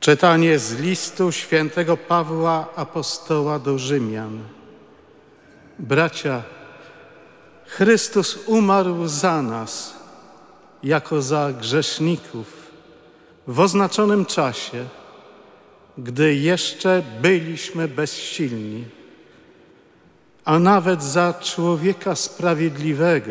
Czytanie z listu świętego Pawła Apostoła do Rzymian. Bracia, Chrystus umarł za nas, jako za grzeszników, w oznaczonym czasie, gdy jeszcze byliśmy bezsilni, a nawet za człowieka sprawiedliwego,